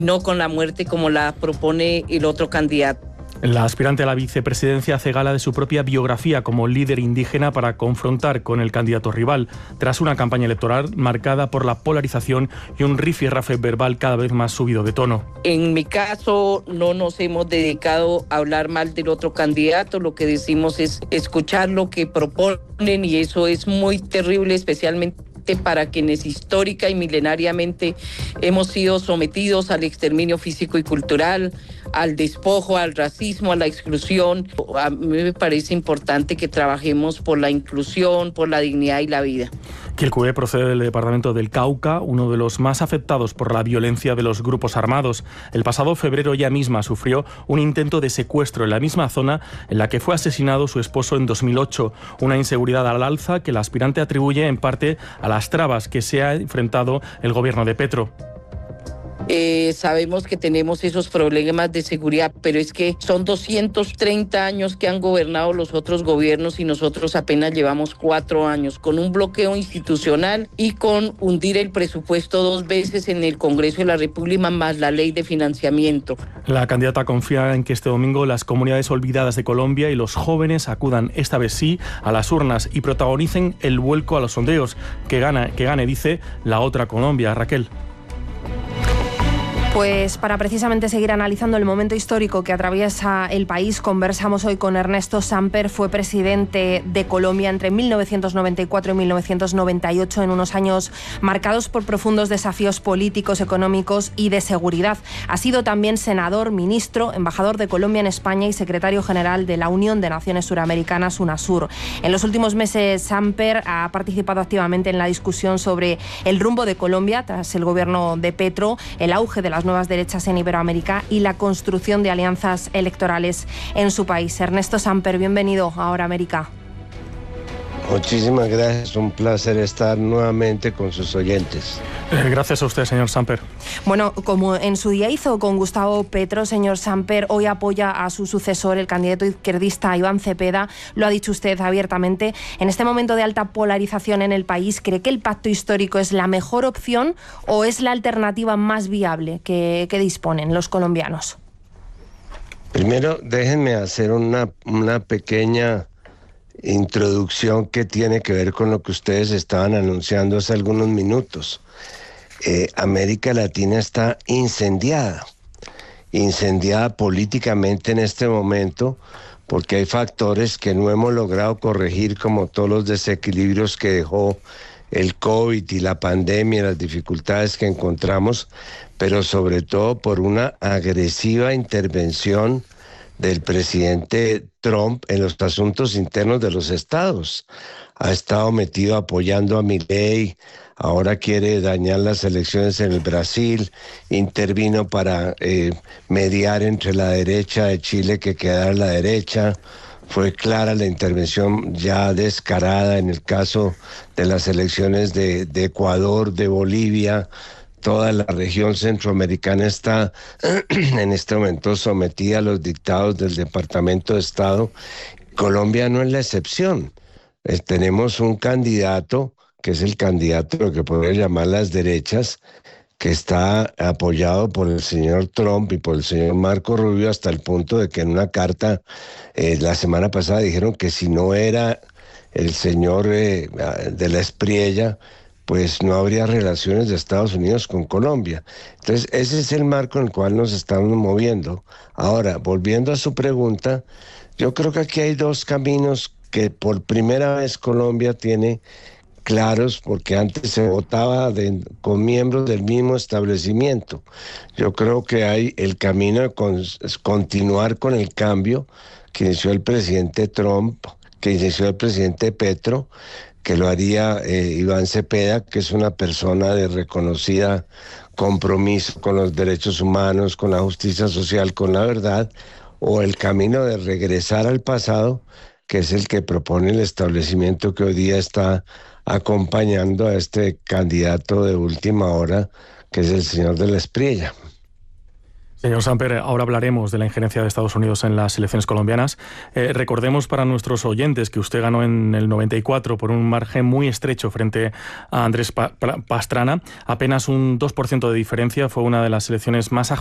no con la muerte como la propone el otro candidato. La aspirante a la vicepresidencia hace gala de su propia biografía como líder indígena para confrontar con el candidato rival, tras una campaña electoral marcada por la polarización y un rifirrafe verbal cada vez más subido de tono. En mi caso, no nos hemos dedicado a hablar mal del otro candidato, lo que decimos es escuchar lo que proponen, y eso es muy terrible, especialmente para quienes histórica y milenariamente hemos sido sometidos al exterminio físico y cultural, al despojo, al racismo, a la exclusión. A mí me parece importante que trabajemos por la inclusión, por la dignidad y la vida. Quilpué procede del departamento del Cauca, uno de los más afectados por la violencia de los grupos armados. El pasado febrero ella misma sufrió un intento de secuestro en la misma zona en la que fue asesinado su esposo en 2008. Una inseguridad al alza que la aspirante atribuye en parte a las trabas que se ha enfrentado el gobierno de Petro. Sabemos que tenemos esos problemas de seguridad, pero es que son 230 años que han gobernado los otros gobiernos y nosotros apenas llevamos 4 años, con un bloqueo institucional y con hundir el presupuesto 2 veces en el Congreso de la República, más la ley de financiamiento. La candidata confía en que este domingo las comunidades olvidadas de Colombia y los jóvenes acudan esta vez sí a las urnas y protagonicen el vuelco a los sondeos. Que gane, dice, la otra Colombia. Raquel. Pues para precisamente seguir analizando el momento histórico que atraviesa el país, conversamos hoy con Ernesto Samper. Fue presidente de Colombia entre 1994 y 1998, en unos años marcados por profundos desafíos políticos, económicos y de seguridad. Ha sido también senador, ministro, embajador de Colombia en España y secretario general de la Unión de Naciones Suramericanas, UNASUR. En los últimos meses, Samper ha participado activamente en la discusión sobre el rumbo de Colombia tras el gobierno de Petro, el auge de las nuevas derechas en Iberoamérica y la construcción de alianzas electorales en su país. Ernesto Samper, bienvenido a Ahora América. Muchísimas gracias, un placer estar nuevamente con sus oyentes. Gracias a usted, señor Samper. Bueno, como en su día hizo con Gustavo Petro, señor Samper, hoy apoya a su sucesor, el candidato izquierdista Iván Cepeda. Lo ha dicho usted abiertamente. En este momento de alta polarización en el país, ¿cree que el pacto histórico es la mejor opción o es la alternativa más viable que disponen los colombianos? Primero, déjenme hacer una pequeña introducción que tiene que ver con lo que ustedes estaban anunciando hace algunos minutos. América Latina está incendiada políticamente en este momento, porque hay factores que no hemos logrado corregir, como todos los desequilibrios que dejó el COVID y la pandemia, las dificultades que encontramos, pero sobre todo por una agresiva intervención del presidente Trump en los asuntos internos de los estados. Ha estado metido apoyando a Milei, ahora quiere dañar las elecciones en el Brasil, intervino para mediar entre la derecha de Chile que quedara a la derecha. Fue clara la intervención ya descarada en el caso de las elecciones de Ecuador, de Bolivia. Toda la región centroamericana está en este momento sometida a los dictados del Departamento de Estado. Colombia no es la excepción. Tenemos un candidato, que es el candidato de lo que podría llamar las derechas, que está apoyado por el señor Trump y por el señor Marco Rubio, hasta el punto de que en una carta la semana pasada dijeron que si no era el señor de la Espriella, pues no habría relaciones de Estados Unidos con Colombia. Entonces, ese es el marco en el cual nos estamos moviendo. Ahora, volviendo a su pregunta, yo creo que aquí hay dos caminos que por primera vez Colombia tiene claros, porque antes se votaba con miembros del mismo establecimiento. Yo creo que hay el camino de continuar con el cambio que inició el presidente Trump, que inició el presidente Petro, que lo haría Iván Cepeda, que es una persona de reconocida compromiso con los derechos humanos, con la justicia social, con la verdad, o el camino de regresar al pasado, que es el que propone el establecimiento que hoy día está acompañando a este candidato de última hora, que es el señor de la Espriella. Señor Samper, ahora hablaremos de la injerencia de Estados Unidos en las elecciones colombianas. Recordemos para nuestros oyentes que usted ganó en el 94 por un margen muy estrecho frente a Andrés Pastrana. Apenas un 2% de diferencia, fue una de las elecciones más